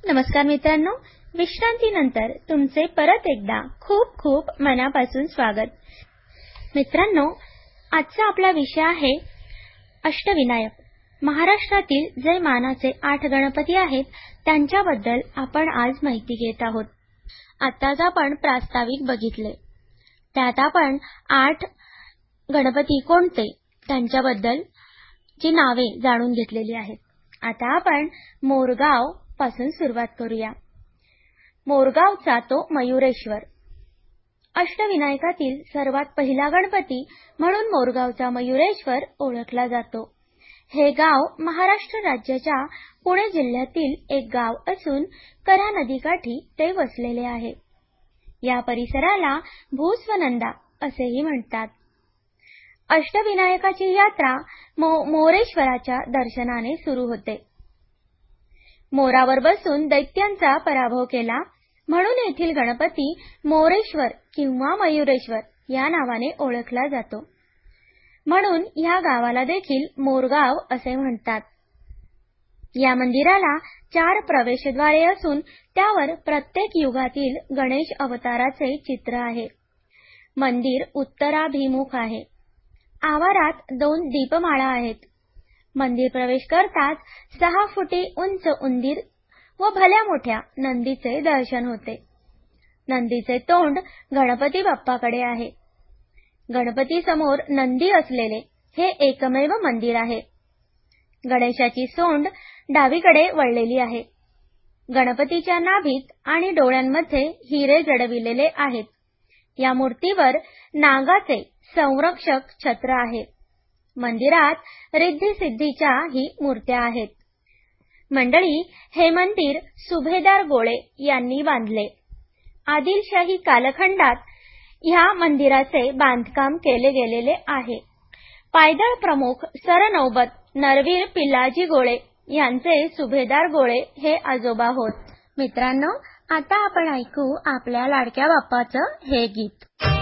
नमस्कार मित्रांनो, विश्रांतीनंतर तुमचे परत एकदा खूप खूप मनापासून स्वागत. मित्रांनो, आजचा आपला विषय आहे अष्टविनायक. महाराष्ट्रातील जे मानाचे 8 गणपती आहेत त्यांच्याबद्दल आपण आज माहिती घेत आहोत. आताच आपण प्रास्ताविक बघितले, त्यात आपण 8 गणपती कोणते त्यांच्याबद्दल ची नावे जाणून घेतलेली आहेत. आता आपण मोरगाव पासून सुरुवात करूया. मोरगावचा तो मयुरेश्वर. अष्टविनायकातील सर्वात पहिला गणपती म्हणून मोरगावचा मयुरेश्वर ओळखला जातो. हे गाव महाराष्ट्र राज्याच्या पुणे जिल्ह्यातील एक गाव असून कऱ्हा नदीकाठी ते वसलेले आहे. या परिसराला भूस्वनंदा असेही म्हणतात. अष्टविनायकाची यात्रा मोरेश्वराच्या दर्शनाने सुरू होते. मोरावर बसून दैत्यांचा पराभव केला म्हणून येथील गणपती मोरेश्वर किंवा मयुरेश्वर या नावाने ओळखला जातो. म्हणून या गावाला देखील मोरगाव असे म्हणतात. या मंदिराला 4 प्रवेशद्वारे असून त्यावर प्रत्येक युगातील गणेश अवताराचे चित्र आहे. मंदिर उत्तराभिमुख आहे. आवारात 2 दीपमाळा आहेत. मंदिर प्रवेश करताच 6 फुटी उंच उंदीर व भल्या मोठ्या नंदीचे दर्शन होते. नंदीचे तोंड गणपती बाप्पाकडे आहे. गणपती समोर नंदी असलेले हे एकमेव मंदिर आहे. गणेशाची सोंड डावीकडे वळलेली आहे. गणपतीच्या नाभीत आणि डोळ्यांमध्ये हिरे जडविलेले आहेत. या मूर्तीवर नागाचे संरक्षक छत्र आहे. मंदिरात रिद्धी सिद्धीच्या ही मूर्त्या आहेत. मंडळी, हे मंदिर सुभेदार गोळे यांनी बांधले. आदिलशाही कालखंडात ह्या मंदिराचे बांधकाम केले गेलेले आहे. पायदळ प्रमुख सरनौबत नरवीर पिल्लाजी गोळे यांचे सुभेदार गोळे हे आजोबा होत. मित्रांनो, आता आपण ऐकू आपल्या लाडक्या बाप्पाचं हे गीत.